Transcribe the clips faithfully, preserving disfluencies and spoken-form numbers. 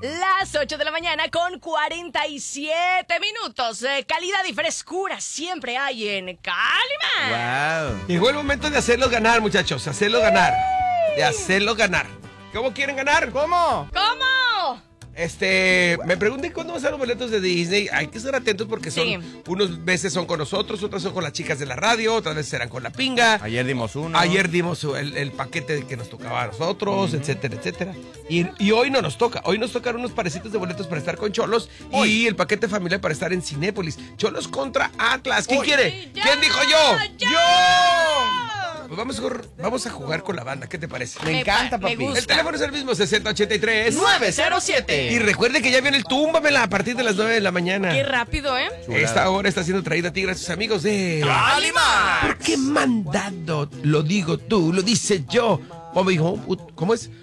Las ocho de la mañana con cuarenta y siete minutos. Eh, calidad y frescura siempre hay en Calimax. Wow. Llegó el momento de hacerlos ganar, muchachos. Hacerlos ganar. De hacerlos ganar. ¿Cómo quieren ganar? ¿Cómo? ¿Cómo? Este, me pregunté cuándo van a ser los boletos de Disney. Hay que estar atentos porque son, sí. Unos veces son con nosotros, otras son con las chicas de la radio, otras veces serán con la pinga. Ayer dimos uno. Ayer dimos el, el paquete que nos tocaba a nosotros, uh-huh. etcétera, etcétera. Y, y hoy no nos toca. Hoy nos tocan unos parecitos de boletos para estar con Cholos hoy. Y el paquete familiar para estar en Cinépolis. Cholos contra Atlas. ¿Quién hoy. quiere? Sí, ya, ¿Quién dijo yo? ¡Yo! ¡Yo! Pues vamos a, vamos a jugar con la banda, ¿qué te parece? Me, me encanta, papi. Me el teléfono es el mismo, sesenta ochenta y tres nueve cero siete. Y recuerde que ya viene el Túmbamela a partir de las nueve de la mañana. Qué rápido, ¿eh? Esta hora está siendo traída a ti gracias a amigos de Calimax. ¿Por qué mandado? Lo digo tú, lo dice yo. ¿Cómo es?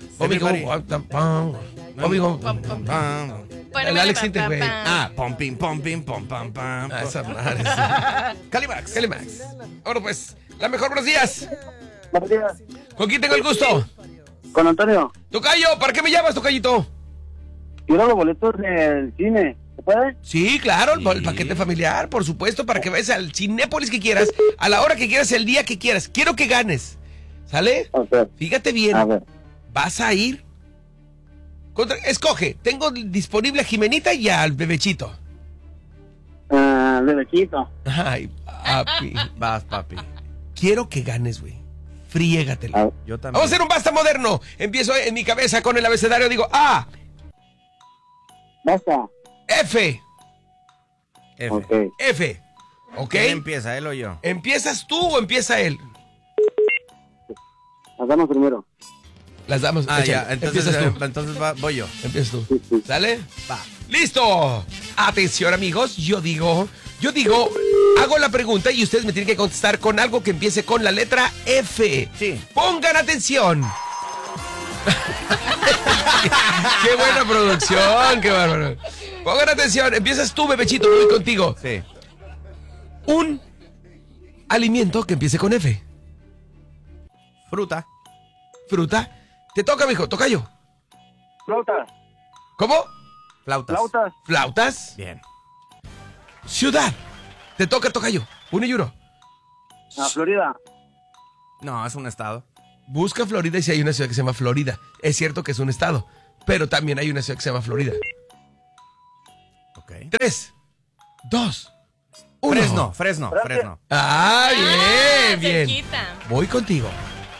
El Alex Sinter, güey. Ah, pomping, pomping, pom, pam, pam. Ah, esa madre. Calimax, Calimax. Ahora pues, la mejor, buenos días. Buenos días. ¿Con quién tengo el gusto? Con Antonio. Tocayo, ¿para qué me llamas, Tocayito? Quiero los boletos del cine. ¿Se puede? Sí, claro, sí. El paquete familiar, por supuesto, para que vayas al Cinépolis que quieras, a la hora que quieras, el día que quieras. Quiero que ganes. ¿Sale? Okay. Fíjate bien. A ver. Vas a ir. Contra... Escoge. Tengo disponible a Jimenita y al Bebechito. Ah, uh, Bebechito. Ay, papi. Vas, papi. Quiero que ganes, güey. Friégatelo. Ah. Yo también. Vamos a hacer un basta moderno. Empiezo en mi cabeza con el abecedario. Digo A. Basta. F. F. Okay. F. ¿Ok? ¿Quién empieza, él o yo? ¿Empiezas tú o empieza él? Las damos primero. Las damos. Ah, échale. ya. Entonces, Empiezas tú. eh, entonces va, voy yo. Empiezas tú. Sí, sí. ¿Sale? Va. ¡Listo! Atención, amigos. Yo digo, yo digo, hago la pregunta y ustedes me tienen que contestar con algo que empiece con la letra F. Sí. Pongan atención. ¡Qué buena producción! ¡Qué bárbaro! Pongan atención. Empiezas tú, Bebechito. Voy contigo. Sí. Un alimento que empiece con F. Fruta. Fruta. Te toca, mijo. Tocayo. Flautas. ¿Cómo? Flautas. Flautas. Flautas. Bien. Ciudad. Te toca, tocayo. Uno y uno. Ah, Florida. No, es un estado. Busca Florida y si hay una ciudad que se llama Florida. Es cierto que es un estado, pero también hay una ciudad que se llama Florida. Ok. Tres, dos, uno. Fresno, Fresno, Fresno. Ah, bien, bien. Cerquita. Voy contigo.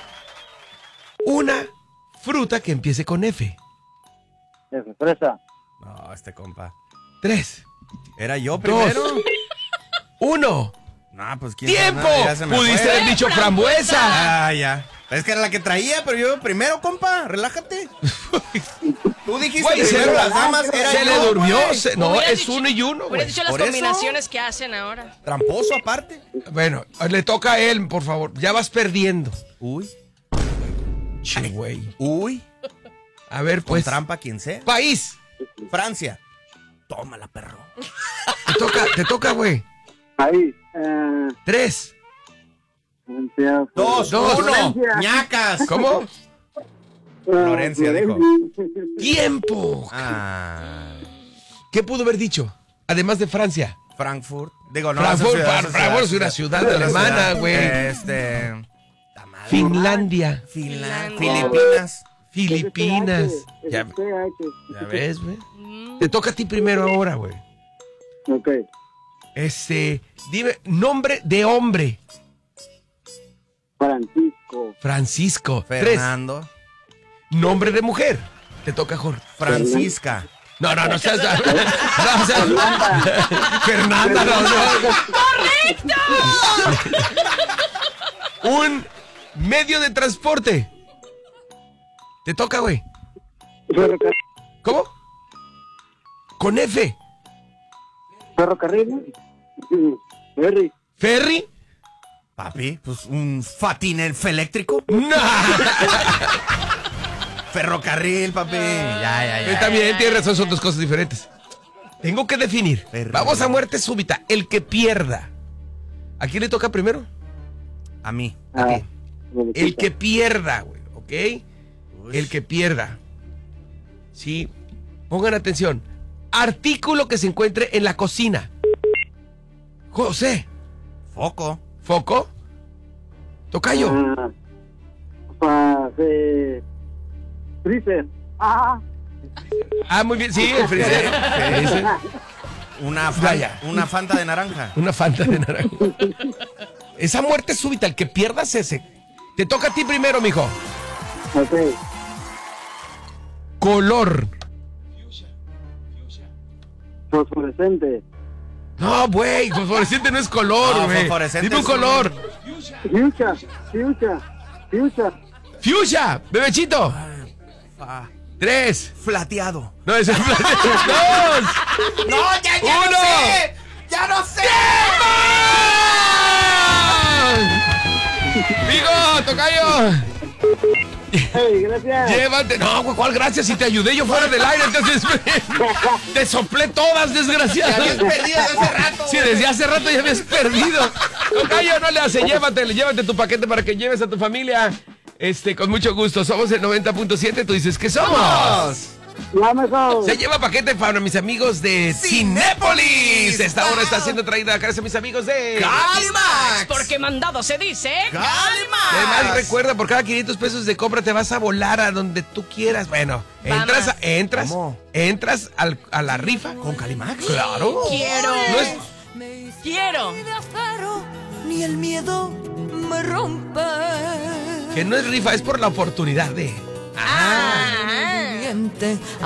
Una fruta que empiece con F. F. Fresa. No, este compa. Tres, ¿Era yo primero? dos, uno. No, pues quién ¡Tiempo! sabe, ya se me Pudiste fue. haber dicho frambuesa. Ah, ya. Es que era la que traía, pero yo primero, compa, relájate. Tú dijiste Güey, se primero le- las damas, era Se yo, le durmió. güey. se- no, Hubieras es dicho- uno y uno, güey. Hubieras dicho las ¿Por eso? combinaciones que hacen ahora. Tramposo aparte. Bueno, le toca a él, por favor. Ya vas perdiendo. Uy, Che, güey. uy. A ver, Pues pues. trampa quien sea. País. Francia. Tómala, perro. Te toca, te toca, güey. Ahí. Eh, Tres. Francia. Dos, Dos. uno. Florencia. ñacas. ¿Cómo? Ah, Florencia dijo. ¡Tiempo! Ah, ¿Qué pudo haber dicho? Además de Francia. Frankfurt. Digo, no. Frankfurt, esa ciudad, Fra- esa Frankfurt es una ciudad alemana, ciudad. güey. Este. ta madre. Finlandia. Finlandia. Finlandia. Filipinas. Filipinas. Ya, Ya. ya ves, güey. Te toca a ti primero ahora, güey. Ok. Este, dime, nombre de hombre. Francisco. Francisco. Fernando. Tres. Nombre de mujer. Te toca, Jorge. Francisca. No, no, no seas. No, seas Fernanda, no, no. ¡Correcto! Un medio de transporte. Te toca, güey. Ferrocarril. ¿Cómo? Con F. Ferrocarril. Ferry. ¿Ferry? Papi, pues un fatín eléctrico. No. Ferrocarril, papi. Ya, ya, ya. También tienes razón, son dos cosas diferentes. Tengo que definir. Ferry. Vamos a muerte súbita. El que pierda. ¿A quién le toca primero? A mí. A ti. Ah, El que pierda, güey, ¿ok? El que pierda. Sí. Pongan atención. Artículo que se encuentre en la cocina. José. Foco. ¿Foco? Tocayo. Ah, pa- eh, freezer. Ah, Ah, muy bien. Sí, el freezer. Freezer. Una, fan- Vaya. una fanta de naranja. Una Fanta de naranja. Esa muerte súbita, el que pierdas ese. Te toca a ti primero, mijo. ok. Color. Fosforescente. No, güey, fosforescente no es color, No, güey. fosforescente Dime un es un- color. Fuchsia, fuchsia, fuchsia. Fuchsia, bebechito. Ah, Tres. flateado. No, ese es dos. ¡No, ya, ya Uno. no sé! ¡Ya no sé! Mijo, tocayo. Hey, gracias. Llévate. No, güey, ¿cuál gracias? Si te ayudé yo fuera del aire, entonces te soplé todas, desgraciado. Te habías perdido desde hace rato. Sí, desde hace rato ya habías perdido. Tocayo, no le hace, llévate, llévate tu paquete para que lleves a tu familia. Este, con mucho gusto. Somos el noventa punto siete, tú dices que somos. La mejor. Se lleva paquete para mis amigos de Cinépolis. Esta hora está siendo traída gracias a mis amigos de ¡Calimax! Porque mandado se dice. ¡Calimax! Además, recuerda, por cada quinientos pesos de compra te vas a volar a donde tú quieras. Bueno, entras, a- entras, ¿Cómo? entras al- a la rifa. ¿Con Calimax? Claro. Quiero. No es- Quiero. Ni el miedo me rompe. que no es rifa, es por la oportunidad de. Ah. Miente.